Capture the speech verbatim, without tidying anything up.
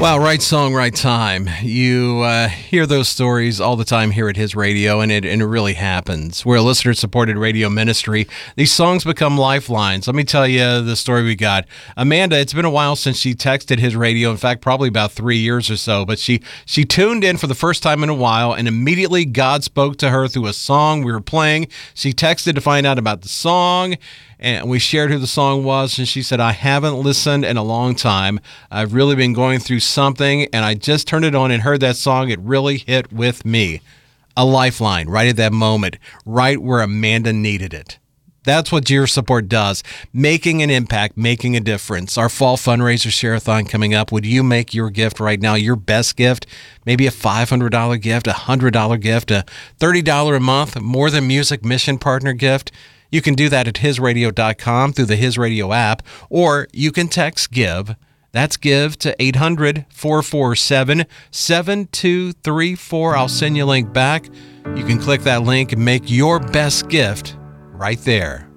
Wow, right song, right time. You uh, hear those stories all the time here at His Radio, and it, and it really happens. We're a listener-supported radio ministry. These songs become lifelines. Let me tell you the story we got. Amanda, it's been a while since she texted His Radio. In fact, probably about three years or so. But she, she tuned in for the first time in a while, and immediately God spoke to her through a song we were playing. She texted to find out about the song, and we shared who the song was, and she said, I haven't listened in a long time. I've really been going through something, and I just turned it on and heard that song. It really hit with me. A lifeline right at that moment, right where Amanda needed it. That's what your support does, making an impact, making a difference. Our fall fundraiser share-a-thon coming up. Would you make your gift right now, your best gift? Maybe a five hundred dollars gift, a one hundred dollars gift, a thirty dollars a month, More Than Music mission partner gift. You can do that at his radio dot com through the His Radio app, or you can text GIVE. That's GIVE to eight hundred, four four seven, seven two three four. I'll send you a link back. You can click that link and make your best gift right there.